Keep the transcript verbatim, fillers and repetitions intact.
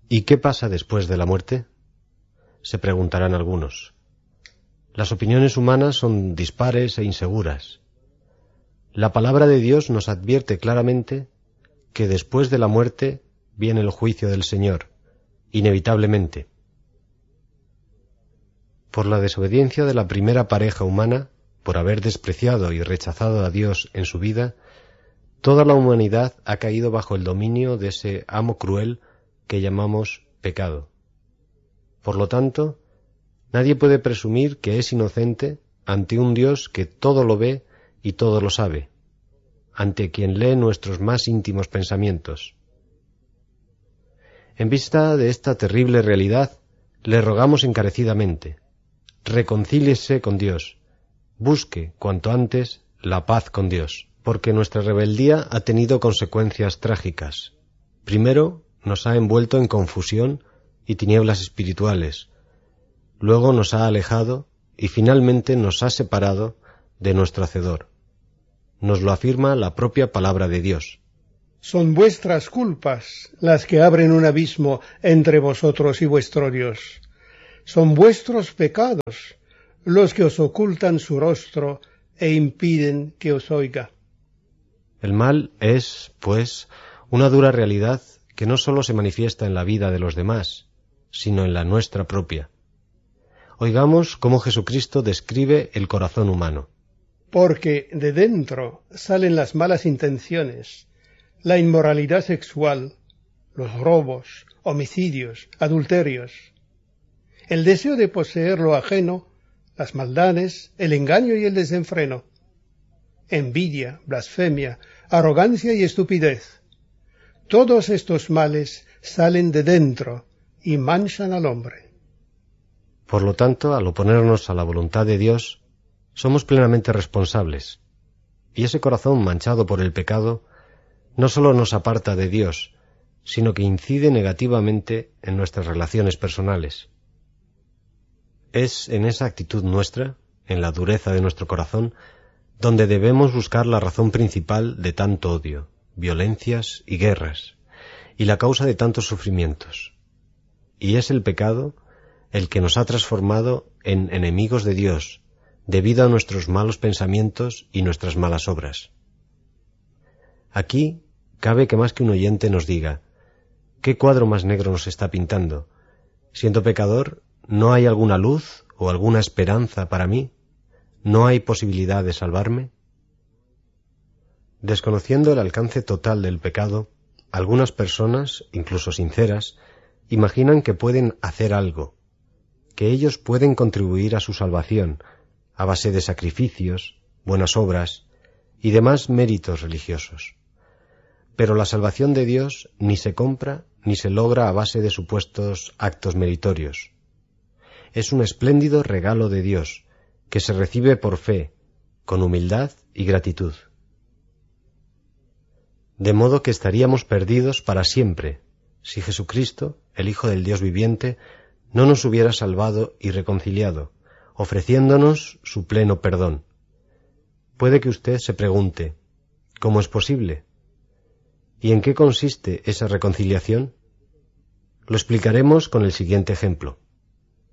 ¿Y qué pasa después de la muerte?, se preguntarán algunos. Las opiniones humanas son dispares e inseguras. La palabra de Dios nos advierte claramente que después de la muerte viene el juicio del Señor, inevitablemente. Por la desobediencia de la primera pareja humana, por haber despreciado y rechazado a Dios en su vida, toda la humanidad ha caído bajo el dominio de ese amo cruel que llamamos pecado. Por lo tanto, nadie puede presumir que es inocente ante un Dios que todo lo ve y todo lo sabe, ante quien lee nuestros más íntimos pensamientos. En vista de esta terrible realidad, le rogamos encarecidamente: reconcíliese con Dios, busque cuanto antes la paz con Dios, porque nuestra rebeldía ha tenido consecuencias trágicas. Primero, nos ha envuelto en confusión y tinieblas espirituales, luego nos ha alejado y finalmente nos ha separado de nuestro Hacedor. Nos lo afirma la propia palabra de Dios. Son vuestras culpas las que abren un abismo entre vosotros y vuestro Dios. Son vuestros pecados los que os ocultan su rostro e impiden que os oiga. El mal es, pues, una dura realidad que no sólo se manifiesta en la vida de los demás, sino en la nuestra propia. Oigamos cómo Jesucristo describe el corazón humano. Porque de dentro salen las malas intenciones, la inmoralidad sexual, los robos, homicidios, adulterios, el deseo de poseer lo ajeno, las maldades, el engaño y el desenfreno, envidia, blasfemia, arrogancia y estupidez. Todos estos males salen de dentro y manchan al hombre. Por lo tanto, al oponernos a la voluntad de Dios, somos plenamente responsables, y ese corazón manchado por el pecado no sólo nos aparta de Dios, sino que incide negativamente en nuestras relaciones personales. Es en esa actitud nuestra, en la dureza de nuestro corazón, donde debemos buscar la razón principal de tanto odio, violencias y guerras, y la causa de tantos sufrimientos. Y es el pecado el que nos ha transformado en enemigos de Dios, debido a nuestros malos pensamientos y nuestras malas obras. Aquí cabe que más que un oyente nos diga: ¿qué cuadro más negro nos está pintando? Siendo pecador, ¿no hay alguna luz o alguna esperanza para mí? ¿No hay posibilidad de salvarme? Desconociendo el alcance total del pecado, algunas personas, incluso sinceras, imaginan que pueden hacer algo, que ellos pueden contribuir a su salvación, a base de sacrificios, buenas obras y demás méritos religiosos. Pero la salvación de Dios ni se compra ni se logra a base de supuestos actos meritorios. Es un espléndido regalo de Dios, que se recibe por fe, con humildad y gratitud. De modo que estaríamos perdidos para siempre, si Jesucristo, el Hijo del Dios viviente, no nos hubiera salvado y reconciliado, ofreciéndonos su pleno perdón. Puede que usted se pregunte: ¿cómo es posible? ¿Y en qué consiste esa reconciliación? Lo explicaremos con el siguiente ejemplo.